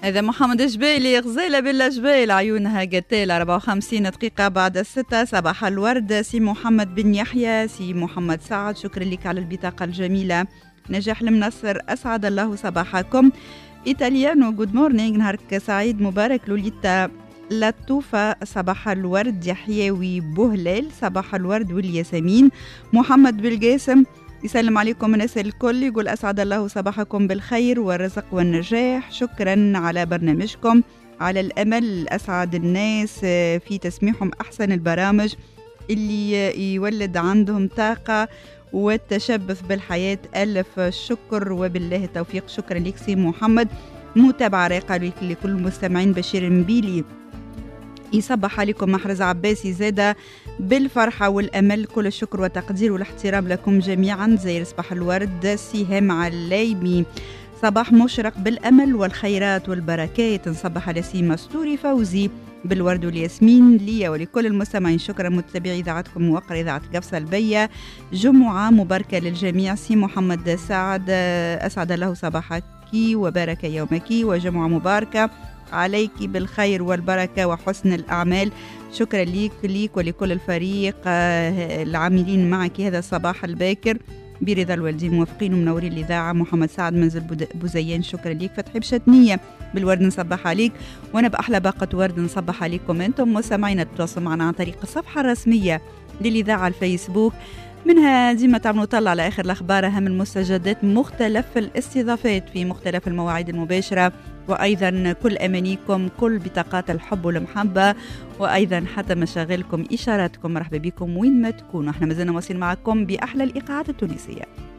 هذا محمد جبيلي غزالة بالله جبيل عيونها قتال 54 دقيقة بعد 6 صباح الورد. سي محمد بن يحيى، سي محمد سعد، شكرا لك على البطاقة الجميلة. نجاح المنصر، أسعد الله صباحكم. إيطاليانو جود مورنينغ، نهارك سعيد مبارك. لوليتا لطوفة صباح الورد. يحيوي بوهلال صباح الورد والياسمين. محمد بالقاسم يسلم عليكم الناس الكل، يقول أسعد الله صباحكم بالخير والرزق والنجاح. شكرا على برنامجكم، على الأمل أسعد الناس في تسميعهم أحسن البرامج اللي يولد عندهم طاقة والتشبث بالحياة. ألف شكر وبالله التوفيق. شكرا لك سي محمد. متابعة راقة لكل المستمعين. بشير مبيلي يصبح عليكم. محرز عباسي زادة بالفرحة والأمل، كل الشكر والتقدير والاحترام لكم جميعا. زي صباح الورد. سهام عليمي صباح مشرق بالأمل والخيرات والبركات. نصبح على سيما ستوري فوزي بالورد والياسمين لي ولكل المستمعين. شكرا متابعي إذاعتكم موقر إذاعة قفصة البية. جمعة مباركة للجميع. سي محمد سعد، أسعد الله صباحك وبارك يومك وجمعة مباركة عليك بالخير والبركة وحسن الأعمال. شكرا ليك ولكل الفريق العاملين معك هذا الصباح الباكر برضا الوالدين موافقين ومنورين الإذاعة. محمد سعد منزل بوزيان، شكرا ليك. فتحي بشتنية بالورد نصبح عليك، وأنا بأحلى باقة ورد نصبح عليكم أنتم مستمعين. تتواصل معنا عن طريق الصفحة الرسمية للإذاعة الفيسبوك، منها ديما تعملوا طلع على آخر الأخبار، أهم المستجدات، مختلف الاستضافات في مختلف المواعيد المباشرة، وأيضا كل أمانيكم، كل بطاقات الحب والمحبة، وأيضا حتى مشاغلكم إشاراتكم. مرحبا بكم وين ما تكونوا، احنا مازلنا واصلين معكم بأحلى الإيقاعات التونسية.